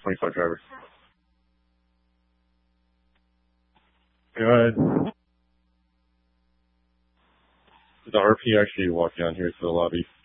25 driver. Go ahead. The RP actually walked down here to the lobby.